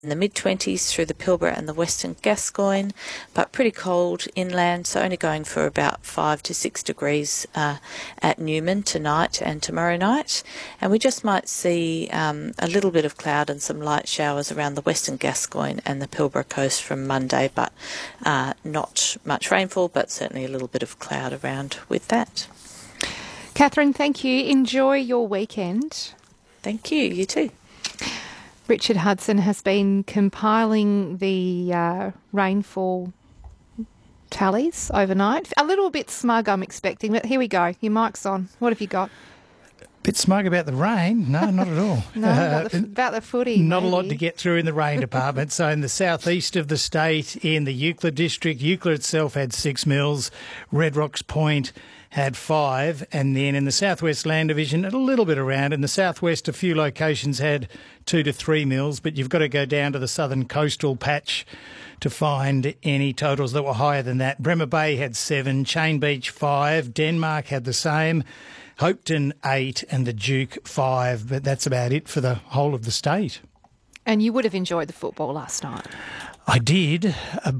in the mid-20s through the Pilbara and the Western Gascoyne, but pretty cold inland, so only going for about 5 to 6 degrees at Newman tonight and tomorrow night. And we just might see a little bit of cloud and some light showers around the Western Gascoyne and the Pilbara coast from Monday, but not much rainfall, but certainly a little bit of cloud around with that. Catherine, thank you. Enjoy your weekend. Thank you. You too. Richard Hudson has been compiling the rainfall tallies overnight. A little bit smug, I'm expecting, but here we go. Your mic's on. What have you got? Bit smug about the rain? No, not at all. No, about the footy. Not maybe. a lot to get through in the rain department. So in the southeast of the state, in the Euclid district, Euclid itself had 6 mils, Red Rocks Point had 5, and then in the southwest land division, a little bit around. In the southwest, a few locations had 2 to 3 mils, but you've got to go down to the southern coastal patch to find any totals that were higher than that. Bremer Bay had 7, Chain Beach 5, Denmark had the same, Hopeton 8 and the Duke 5, but that's about it for the whole of the state. And you would have enjoyed the football last night. I did,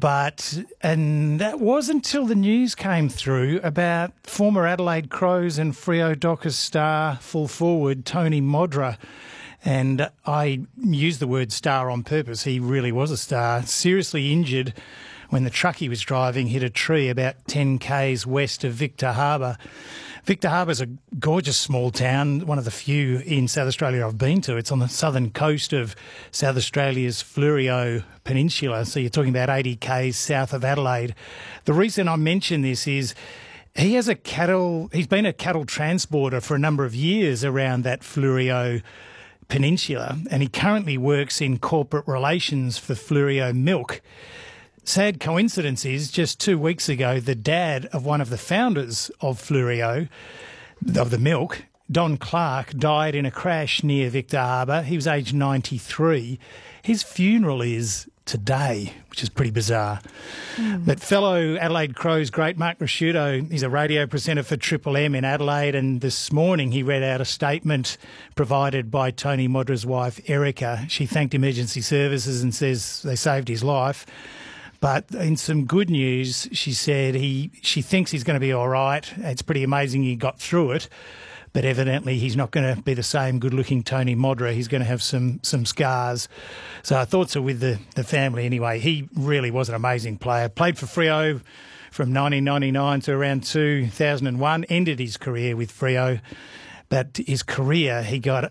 and that wasn't until the news came through about former Adelaide Crows and Freo Dockers star full forward Tony Modra. And I used the word star on purpose. He really was a star. Seriously injured when the truck he was driving hit a tree about 10 k's west of Victor Harbour. Victor Harbour is a gorgeous small town, one of the few in South Australia I've been to. It's on the southern coast of South Australia's Fleurieu Peninsula, so you're talking about 80 k's south of Adelaide. The reason I mention this is he's been a cattle transporter for a number of years around that Fleurieu Peninsula, and he currently works in corporate relations for Fleurieu Milk. Sad coincidence is, just 2 weeks ago, the dad of one of the founders of Fleurieu, of the milk, Don Clark, died in a crash near Victor Harbour. He was aged 93. His funeral is today, which is pretty bizarre. But fellow Adelaide Crows great Mark Ricciuto, he's a radio presenter for Triple M in Adelaide, and this morning he read out a statement provided by Tony Modra's wife, Erica. She thanked emergency services and says they saved his life. But in some good news, she said she thinks he's going to be all right. It's pretty amazing he got through it. But evidently he's not going to be the same good-looking Tony Modra. He's going to have some scars. So our thoughts are with the family anyway. He really was an amazing player. Played for Freo from 1999 to around 2001. Ended his career with Freo. But his career, he got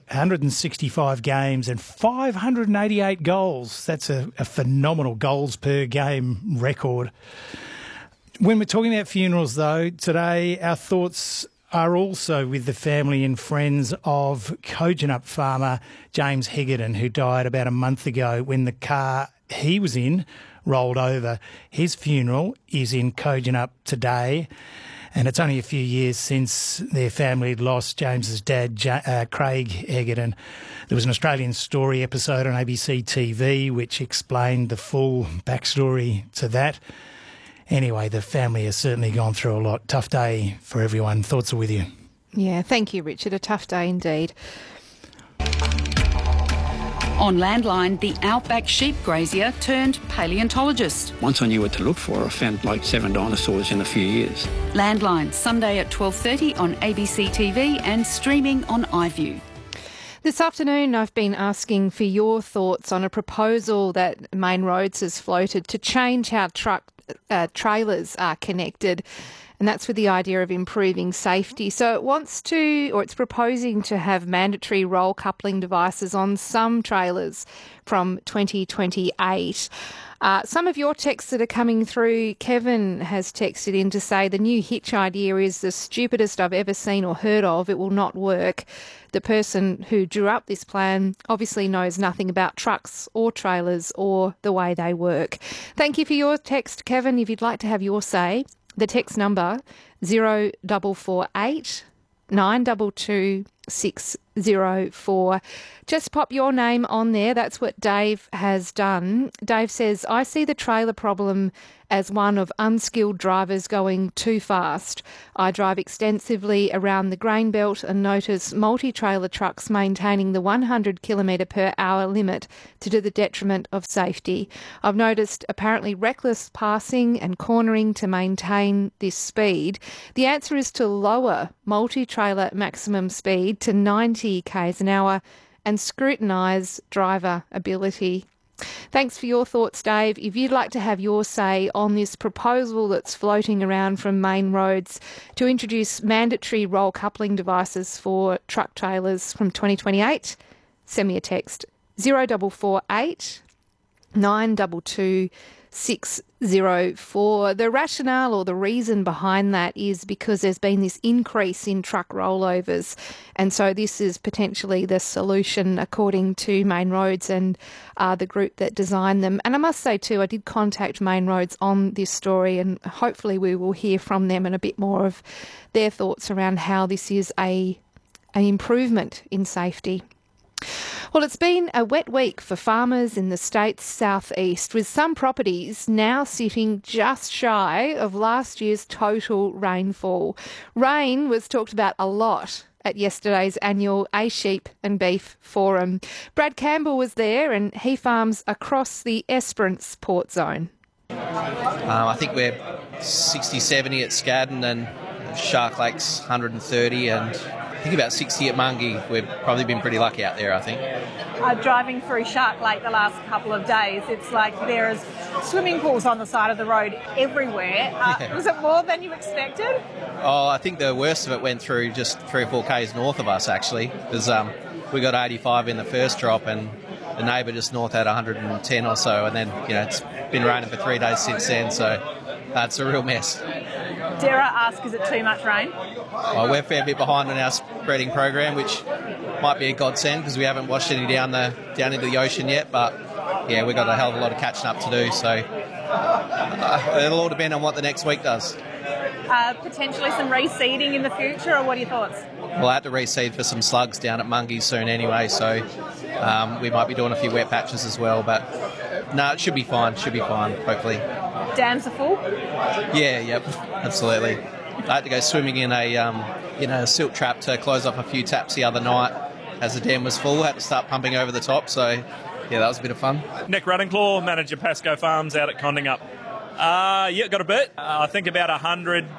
165 games and 588 goals. That's a phenomenal goals per game record. When we're talking about funerals, though, today our thoughts are also with the family and friends of Kojonup farmer James Hegarden, who died about a month ago when the car he was in rolled over. His funeral is in Kojonup today. And it's only a few years since their family had lost James's dad, Craig Hegarden. There was an Australian Story episode on ABC TV which explained the full backstory to that. Anyway, the family has certainly gone through a lot. Tough day for everyone. Thoughts are with you. Yeah, thank you, Richard. A tough day indeed. On Landline, the outback sheep grazier turned paleontologist. Once I knew what to look for, I found like 7 dinosaurs in a few years. Landline, Sunday at 12:30 on ABC TV and streaming on iView. This afternoon, I've been asking for your thoughts on a proposal that Main Roads has floated to change how trailers are connected. And that's with the idea of improving safety. So it's proposing to have mandatory roll coupling devices on some trailers from 2028. Some of your texts that are coming through, Kevin has texted in to say the new hitch idea is the stupidest I've ever seen or heard of. It will not work. The person who drew up this plan obviously knows nothing about trucks or trailers or the way they work. Thank you for your text, Kevin. If you'd like to have your say, the text number 0448 922 604. Just pop your name on there. That's what Dave has done. Dave says, I see the trailer problem as one of unskilled drivers going too fast. I drive extensively around the grain belt and notice multi-trailer trucks maintaining the 100 km per hour limit to the detriment of safety. I've noticed apparently reckless passing and cornering to maintain this speed. The answer is to lower multi-trailer maximum speed to 90 k's an hour and scrutinise driver ability. Thanks for your thoughts, Dave. If you'd like to have your say on this proposal that's floating around from Main Roads to introduce mandatory roll coupling devices for truck trailers from 2028, send me a text 0448 922 604. The rationale or the reason behind that is because there's been this increase in truck rollovers, and so this is potentially the solution according to Main Roads and the group that designed them. And I must say too, I did contact Main Roads on this story, and hopefully we will hear from them and a bit more of their thoughts around how this is an improvement in safety. Well, it's been a wet week for farmers in the state's southeast, with some properties now sitting just shy of last year's total rainfall. Rain was talked about a lot at yesterday's annual A-Sheep and Beef Forum. Brad Campbell was there, and he farms across the Esperance port zone. I think we're 60, 70 at Scadden, and Shark Lake's 130, and I think about 60 at Mungie. We've probably been pretty lucky out there, I think. Driving through Shark Lake the last couple of days, it's like there's swimming pools on the side of the road everywhere. Was it more than you expected? Oh, I think the worst of it went through just 3 or 4 k's north of us, actually. Because we got 85 in the first drop, and the neighbour just north had 110 or so, and then, it's been raining for 3 days since then, so it's a real mess. Dare I ask, is it too much rain? Oh, we're a fair bit behind on our spreading program, which might be a godsend because we haven't washed any down into the ocean yet. But yeah, we've got a hell of a lot of catching up to do. So it'll all depend on what the next week does. Potentially some reseeding in the future, or what are your thoughts? We'll have to reseed for some slugs down at Mungie soon anyway. So we might be doing a few wet patches as well. But no, it should be fine. Hopefully. Dams are full? Yep, absolutely. I had to go swimming in a silt trap to close off a few taps the other night as the dam was full. I had to start pumping over the top, so yeah, that was a bit of fun. Nick Running-Claw, manager Pasco Farms out at Condingup. Got a bit. I think about 100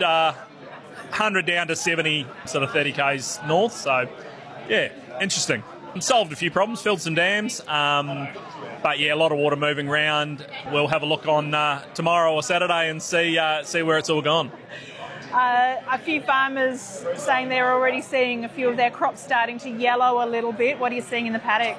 down to 70, sort of 30 k's north, so yeah, interesting. Solved a few problems, filled some dams. But yeah, a lot of water moving around. We'll have a look on tomorrow or Saturday and see where it's all gone. A few farmers saying they're already seeing a few of their crops starting to yellow a little bit. What are you seeing in the paddock?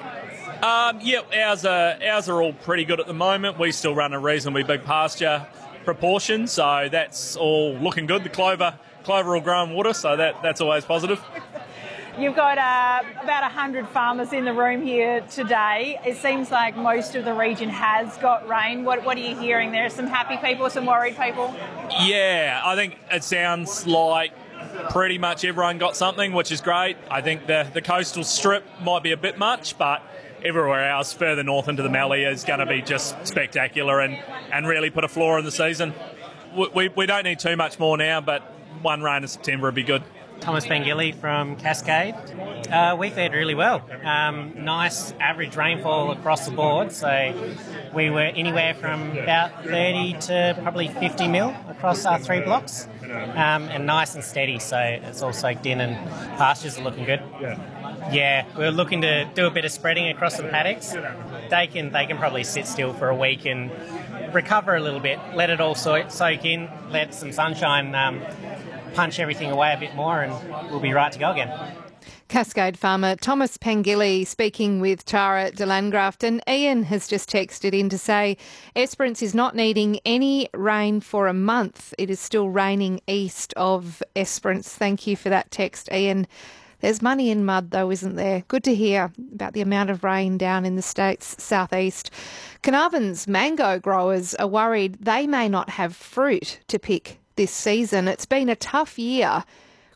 Ours are all pretty good at the moment. We still run a reasonably big pasture proportion, so that's all looking good. The clover will grow in water, so that's always positive. You've got about 100 farmers in the room here today. It seems like most of the region has got rain. What are you hearing? There are some happy people, some worried people? Yeah, I think it sounds like pretty much everyone got something, which is great. I think the coastal strip might be a bit much, but everywhere else further north into the Mallee is going to be just spectacular and really put a floor in the season. We don't need too much more now, but one rain in September would be good. Thomas Pengilly from Cascade. We fared really well. Nice average rainfall across the board, so we were anywhere from about 30 to probably 50 mil across our 3 blocks, and nice and steady, so it's all soaked in and pastures are looking good. Yeah, we're looking to do a bit of spreading across the paddocks. They can probably sit still for a week and recover a little bit, let it all soak in, let some sunshine punch everything away a bit more, and we'll be right to go again. Cascade farmer Thomas Pengilly speaking with Tara de Landgraft. And Ian has just texted in to say Esperance is not needing any rain for a month. It is still raining east of Esperance. Thank you for that text, Ian. There's money in mud though, isn't there? Good to hear about the amount of rain down in the state's southeast. Carnarvon's mango growers are worried they may not have fruit to pick this season. It's been a tough year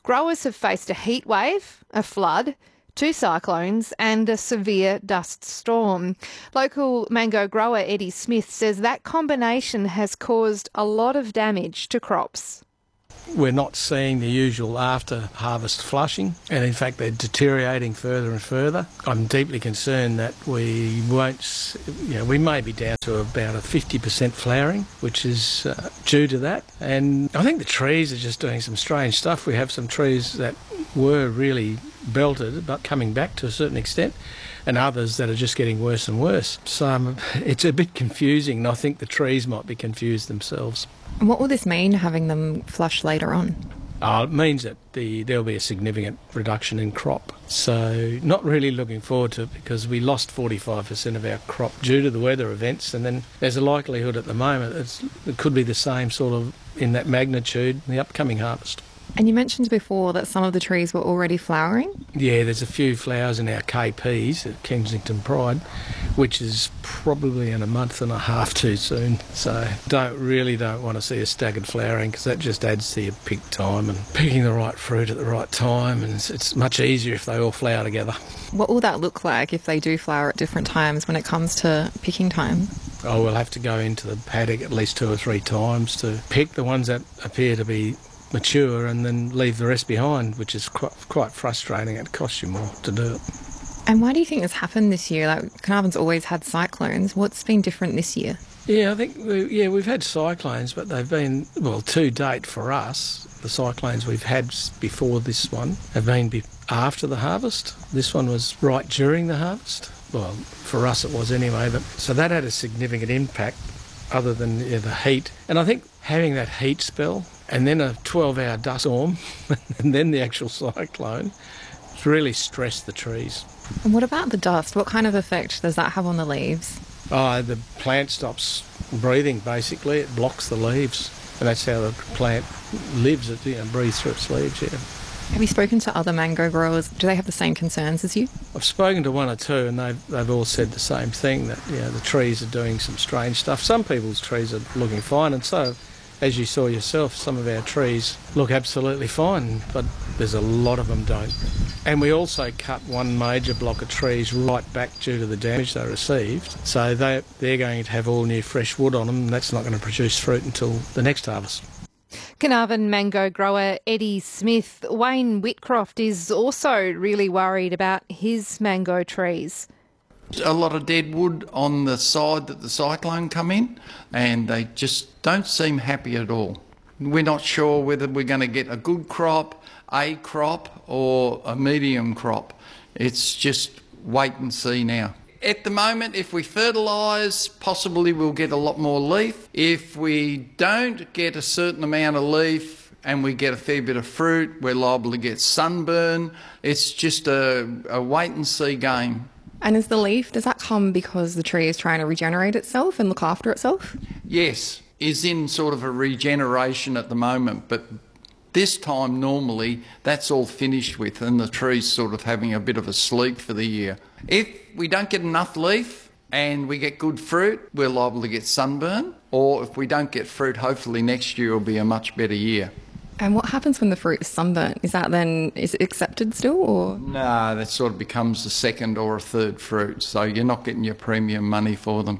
Growers have faced a heat wave, a flood, 2 cyclones and a severe dust storm. Local mango grower Eddie Smith says that combination has caused a lot of damage to crops. We're not seeing the usual after-harvest flushing, and in fact they're deteriorating further and further. I'm deeply concerned that we won't, we may be down to about a 50% flowering, which is due to that. And I think the trees are just doing some strange stuff. We have some trees that were really belted, but coming back to a certain extent, and others that are just getting worse and worse. So it's a bit confusing, and I think the trees might be confused themselves. And what will this mean, having them flush later on? It means that there'll be a significant reduction in crop. So not really looking forward to it, because we lost 45% of our crop due to the weather events, and then there's a likelihood at the moment it could be the same sort of in that magnitude in the upcoming harvest. And you mentioned before that some of the trees were already flowering? Yeah, there's a few flowers in our KPs at Kensington Pride, which is probably in a month and a half too soon. So don't want to see a staggered flowering, because that just adds to your pick time and picking the right fruit at the right time, and it's much easier if they all flower together. What will that look like if they do flower at different times when it comes to picking time? Oh, we'll have to go into the paddock at least 2 or 3 times to pick the ones that appear to be mature and then leave the rest behind, which is quite frustrating. It costs you more to do it. And why do you think this happened this year? Like, Carnarvon's always had cyclones. What's been different this year? Yeah, I think we've had cyclones, but they've been, to date for us, the cyclones we've had before this one have been after the harvest. This one was right during the harvest. Well, for us it was anyway, but so that had a significant impact other than the heat. And I think having that heat spell and then a 12-hour dust storm and then the actual cyclone, it's really stressed the trees. And what about the dust? What kind of effect does that have on the leaves? The plant stops breathing, basically. It blocks the leaves, and that's how the plant lives. It breathes through its leaves, yeah. Have you spoken to other mango growers? Do they have the same concerns as you? I've spoken to 1 or 2, and they've all said the same thing, that the trees are doing some strange stuff. Some people's trees are looking fine, and so, as you saw yourself, some of our trees look absolutely fine, but there's a lot of them don't. And we also cut one major block of trees right back due to the damage they received, so they're going to have all new fresh wood on them, and that's not going to produce fruit until the next harvest. Carnarvon mango grower Eddie Smith. Wayne Whitcroft is also really worried about his mango trees. A lot of dead wood on the side that the cyclone come in, and they just don't seem happy at all. We're not sure whether we're going to get a good crop, a crop, or a medium crop. It's just wait and see now. At the moment, if we fertilise, possibly we'll get a lot more leaf. If we don't get a certain amount of leaf and we get a fair bit of fruit, we're liable to get sunburn. It's just a wait and see game. And is the leaf, does that come because the tree is trying to regenerate itself and look after itself? Yes, is in sort of a regeneration at the moment, but this time normally that's all finished with and the tree's sort of having a bit of a sleep for the year. If we don't get enough leaf and we get good fruit, we're liable to get sunburn, or if we don't get fruit, hopefully next year will be a much better year. And what happens when the fruit is sunburnt? Is it accepted still, or? No, that sort of becomes a second or a third fruit, so you're not getting your premium money for them.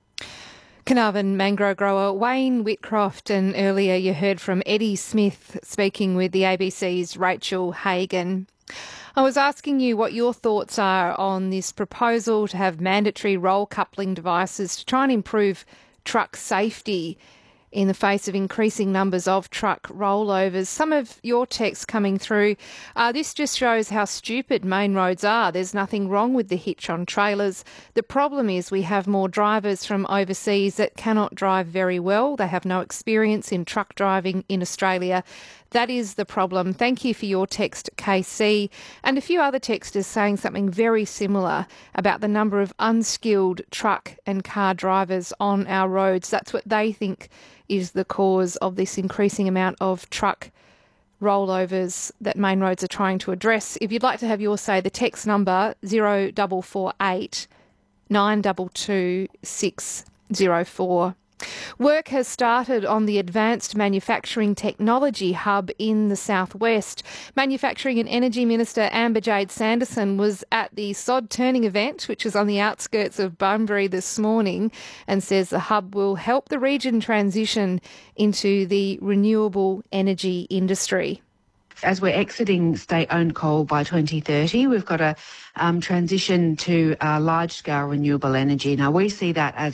Carnarvon mango grower Wayne Whitcroft, and earlier you heard from Eddie Smith speaking with the ABC's Rachel Hagan. I was asking you what your thoughts are on this proposal to have mandatory roll coupling devices to try and improve truck safety in the face of increasing numbers of truck rollovers. Some of your texts coming through, this just shows how stupid main roads are. There's nothing wrong with the hitch on trailers. The problem is we have more drivers from overseas that cannot drive very well. They have no experience in truck driving in Australia. That is the problem. Thank you for your text, KC. And a few other texters saying something very similar about the number of unskilled truck and car drivers on our roads. That's what they think is the cause of this increasing amount of truck rollovers that main roads are trying to address. If you'd like to have your say, the text number 0448 922 604. Work has started on the Advanced Manufacturing Technology Hub in the southwest. Manufacturing and Energy Minister Amber Jade Sanderson was at the Sod Turning event, which is on the outskirts of Bunbury this morning, and says the hub will help the region transition into the renewable energy industry. As we're exiting state-owned coal by 2030, we've got to transition to large-scale renewable energy. Now, we see that as